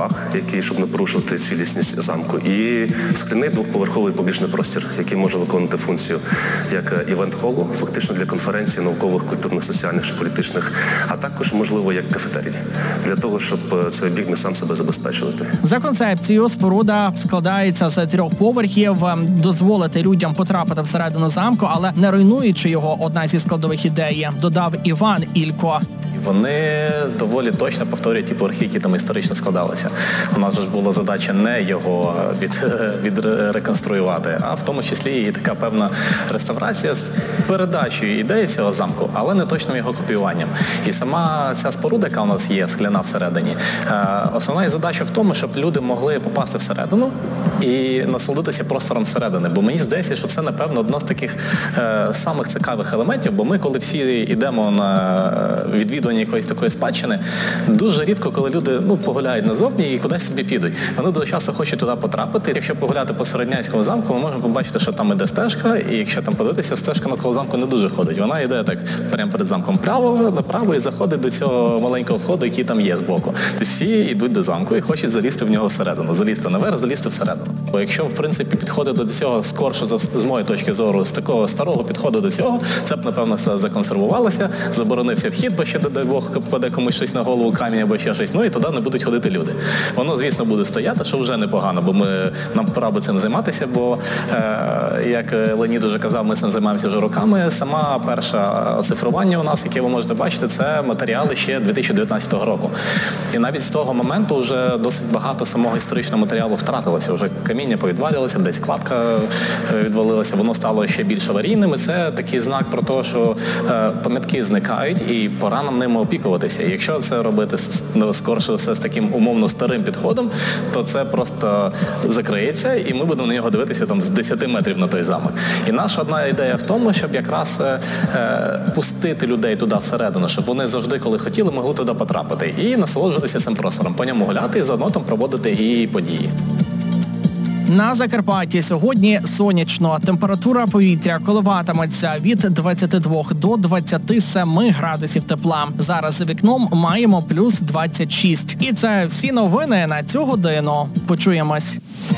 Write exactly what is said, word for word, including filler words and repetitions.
дах, який, щоб не порушувати цілісність замку, і скляний двохповерховий публічний простір, який може виконувати функцію як івент-холу, фактично для конференцій, наукових, культурних, соціальних чи політичних, а також, можливо, як кафетерій, для того, щоб цей об'єкт не сам себе забезпечувати. За концепцією, споруда складається з трьох поверхів, дозволити людям потрапити всередину замку, але не руйнуючи його, одна зі складових ідей, додав Іван Ілько. Вони доволі точно повторюють ті поверхи, які там історично складалися. У нас ж була задача не його від, відреконструювати, а в тому числі і така певна реставрація з передачею ідеї цього замку, але не точним його копіюванням. І сама ця споруда, яка у нас є, скляна всередині, основна її задача в тому, щоб люди могли попасти всередину і насолодитися простором всередини. Бо мені здається, що це, напевно, одна з таких е, самих цікавих елементів, бо ми, коли всі йдемо на відвідування якоїсь такої спадщини, дуже рідко, коли люди ну, погуляють назовні і кудись собі підуть. Вони дуже часто хочуть туди потрапити. Якщо погуляти по Середнянському замку, ми можемо побачити, що там іде стежка, і якщо там подивитися, стежка навколо замку не дуже ходить. Вона йде так прямо перед замком право, направо і заходить до цього маленького входу, який там є збоку. Тобто всі йдуть до замку і хочуть залізти в нього всередину, залізти наверх, залізти всередину. Бо якщо, в принципі, підходити до цього скорше, з моєї точки зору, з такого старого підходу до цього, це б, напевно, все законсервувалося, заборонився вхід, бо ще, дай Бог, попаде комусь щось на голову, камінь або ще щось, ну і туди не будуть ходити люди. Воно, звісно, буде стояти, що вже непогано, бо ми, нам пора би цим займатися, бо, е, як Леонід уже казав, ми цим займаємося вже роками. Сама перша оцифрування у нас, яке ви можете бачити, це матеріали ще дві тисячі дев'ятнадцятого року. І навіть з того моменту вже досить багато самого історичного матеріалу втратилося. Вже каміння повідвалювалося, десь кладка відвалилася, воно стало ще більш аварійним. І це такий знак про те, що е, пам'ятки зникають і пора нам ними опікуватися. І якщо це робити ну, скорше все з таким умовно старим підходом, то це просто закриється і ми будемо на нього дивитися там з десяти метрів на той замок. І наша одна ідея в тому, щоб якраз е, е, пустити людей туди всередину, щоб вони завжди, коли хотіли, могли туди потрапити і насолоджуватися цим простором, по ньому гуляти і заодно там проводити і події. На Закарпатті сьогодні сонячно. Температура повітря коливатиметься від двадцяти двох до двадцяти семи градусів тепла. Зараз за вікном маємо плюс двадцять шість. І це всі новини на цю годину. Почуємось.